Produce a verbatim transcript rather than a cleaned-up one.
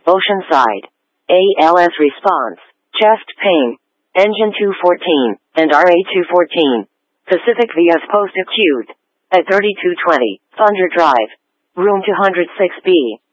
Oceanside. A L S response. Chest pain. Engine two fourteen, and R A two fourteen. Pacific Vias post acute. At thirty-two twenty, Thunder Drive. Room two oh six B.